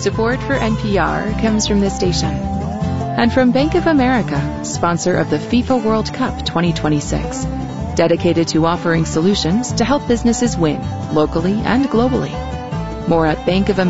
Support for NPR comes from this station and from Bank of America, sponsor of the FIFA World Cup 2026, dedicated to offering solutions to help businesses win locally and globally. More at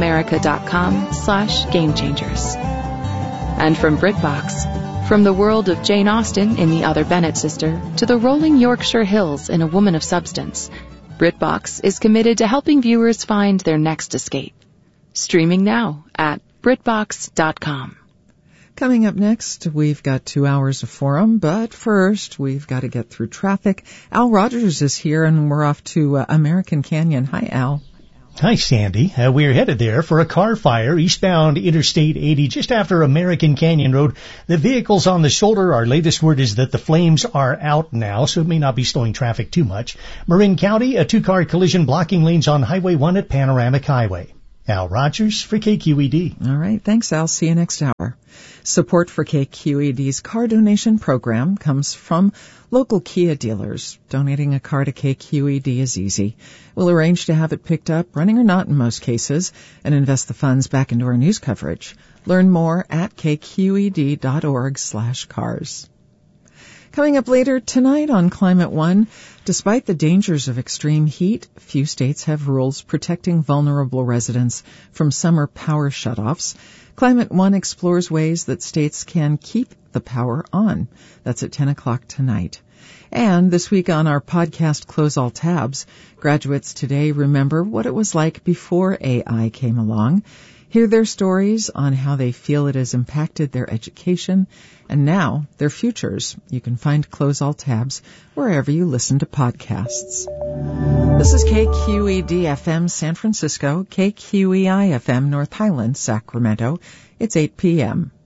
bankofamerica.com/gamechangers. And from BritBox, from the world of Jane Austen in The Other Bennet Sister to the rolling Yorkshire Hills in A Woman of Substance, BritBox is committed to helping viewers find their next escape. Streaming now at BritBox.com. Coming up next, we've got 2 hours of forum, but first we've got to get through traffic. Al Rogers is here, and we're off to American Canyon. Hi, Al. Hi, Sandy. We're headed there for a car fire eastbound Interstate 80 just after American Canyon Road. The vehicle's on the shoulder. Our latest word is that the flames are out now, so it may not be slowing traffic too much. Marin County, a 2-car collision blocking lanes on Highway 1 at Panoramic Highway. Al Rogers for KQED. All right. Thanks, Al. See you next hour. Support for KQED's car donation program comes from local Kia dealers. Donating a car to KQED is easy. We'll arrange to have it picked up, running or not in most cases, and invest the funds back into our news coverage. Learn more at kqed.org/cars. Coming up later tonight on Climate One, despite the dangers of extreme heat, few states have rules protecting vulnerable residents from summer power shutoffs. Climate One explores ways that states can keep the power on. That's at 10 o'clock tonight. And this week on our podcast Close All Tabs, graduates today remember what it was like before AI came along. Hear their stories on how they feel it has impacted their education and now their futures. You can find Close All Tabs wherever you listen to podcasts. This is KQED-FM San Francisco, KQEI-FM North Highlands, Sacramento. It's 8 p.m.